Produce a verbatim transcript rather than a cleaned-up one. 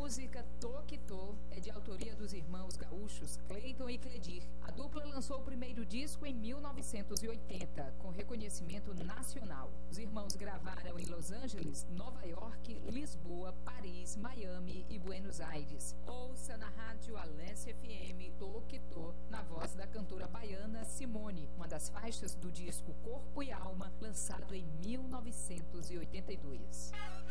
música Toquitô é de autoria dos irmãos gaúchos Cleiton e Cledir. A dupla lançou o primeiro disco em mil novecentos e oitenta, com reconhecimento nacional. Os irmãos gravaram em Los Angeles, Nova York, Lisboa, Paris, Miami e Buenos Aires. Ouça na rádio Alência F M Toquitô, na voz da cantora baiana Simone, uma das faixas do disco Corpo e Alma, lançado em mil novecentos e oitenta e dois.